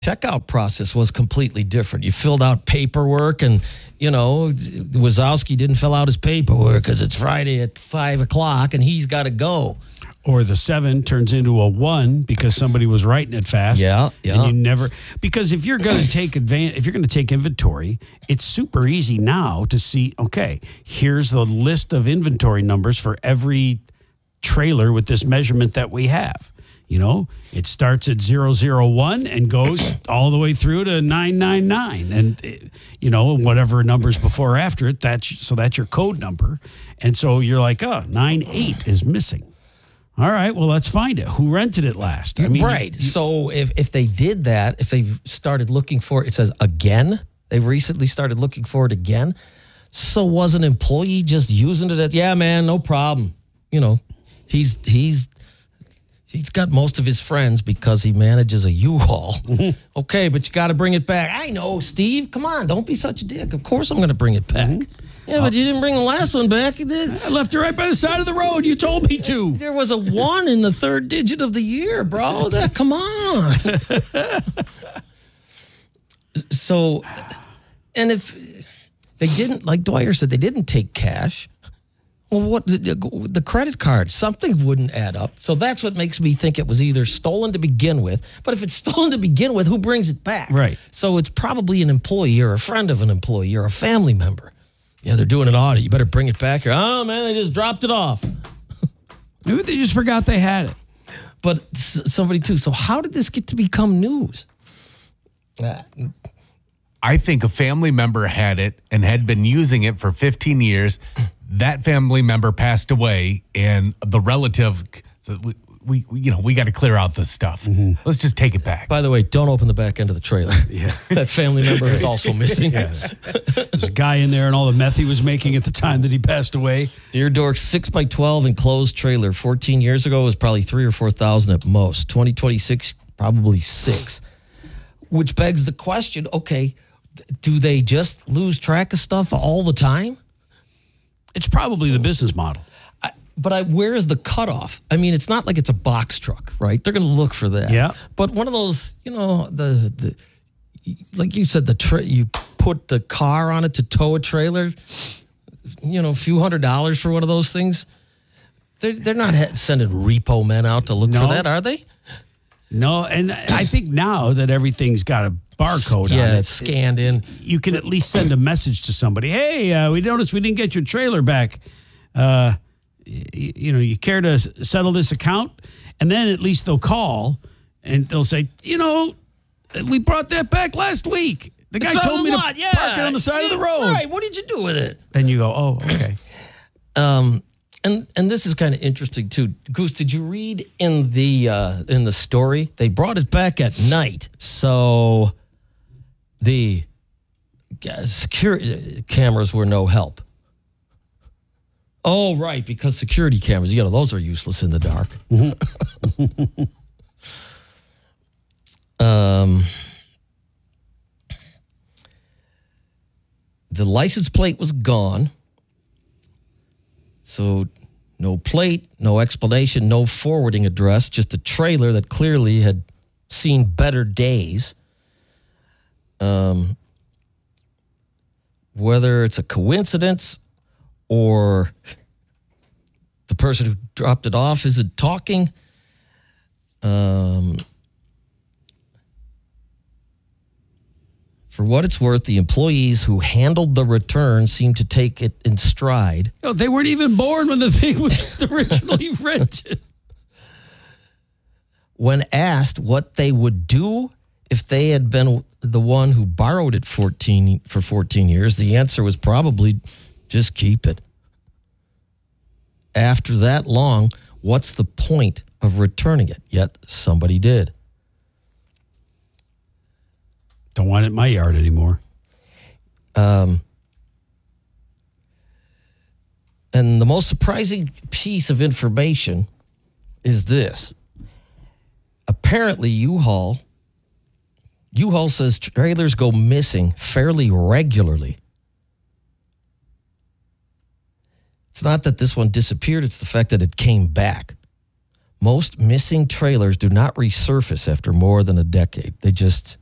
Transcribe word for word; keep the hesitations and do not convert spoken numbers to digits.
checkout process was completely different. You filled out paperwork, and, you know, Wazowski didn't fill out his paperwork because it's Friday at five o'clock and he's got to go. Or the seven turns into a one because somebody was writing it fast. Yeah, yeah. And you never, because if you're going to take advan- if you're going to take inventory, it's super easy now to see, okay, here's the list of inventory numbers for every trailer with this measurement that we have. You know, it starts at zero zero one and goes all the way through to nine nine nine. And, you know, whatever numbers before or after it, that's, so that's your code number. And so you're like, oh, nine eight is missing. All right, well, let's find it. Who rented it last? I mean, right. You, so if, if they did that, if they started looking for it, it says again, they recently started looking for it again. So was an employee just using it at, yeah, man, no problem. You know, he's, he's, He's got most of his friends because he manages a U-Haul. Okay, but you got to bring it back. I know, Steve. Come on, don't be such a dick. Of course I'm going to bring it back. Mm-hmm. Yeah, but you didn't bring the last one back. You did. I left it right by the side of the road. You told me to. There was a one in the third digit of the year, bro. That, come on. So, and if they didn't, like Dwyer said, they didn't take cash. Well, what the credit card, something wouldn't add up. So that's what makes me think it was either stolen to begin with. But if it's stolen to begin with, who brings it back? Right. So it's probably an employee or a friend of an employee or a family member. Yeah, they're doing an audit. You better bring it back here. Oh, man, they just dropped it off. Maybe they just forgot they had it. But somebody, too. So how did this get to become news? Uh, I think a family member had it and had been using it for fifteen years. That family member passed away, and the relative, so we, we, we you know, we got to clear out this stuff. Mm-hmm. Let's just take it back. By the way, don't open the back end of the trailer. Yeah. That family member is also missing. Yeah. There's a guy in there and all the meth he was making at the time that he passed away. Deer Dork, six by twelve enclosed trailer. fourteen years ago, it was probably three or four thousand at most. twenty twenty-six, probably six. Which begs the question, okay, do they just lose track of stuff all the time? It's probably the business model. I, but I, where is the cutoff? I mean, it's not like it's a box truck, right? They're going to look for that. Yeah. But one of those, you know, the, the like you said, the tra- you put the car on it to tow a trailer, you know, a few hundred dollars for one of those things. They're, they're not sending repo men out to look no. for that, are they? No, and I think now that everything's got a barcode yeah, on it. it's scanned in. You can at least send a message to somebody. Hey, uh, we noticed we didn't get your trailer back. Uh, you, you know, you care to settle this account? And then at least they'll call and they'll say, you know, we brought that back last week. The guy it's told me lot. to yeah. park it on the side yeah. of the road. Right, what did you do with it? And you go, oh, okay. um, and and this is kind of interesting too. Goose, did you read in the uh, in the story? They brought it back at night, so the security cameras were no help. Oh, right, because security cameras, you know, those are useless in the dark. Mm-hmm. um, the license plate was gone. So no plate, no explanation, no forwarding address, just a trailer that clearly had seen better days. Um, whether it's a coincidence or the person who dropped it off isn't talking. Um, for what it's worth, the employees who handled the return seemed to take it in stride. No, they weren't even born when the thing was originally rented. When asked what they would do if they had been the one who borrowed it fourteen for fourteen years, the answer was probably just keep it. After that long, what's the point of returning it? Yet somebody did. Don't want it in my yard anymore. Um, and the most surprising piece of information is this. Apparently, U-Haul, U-Haul says trailers go missing fairly regularly. It's not that this one disappeared, it's the fact that it came back. Most missing trailers do not resurface after more than a decade. They just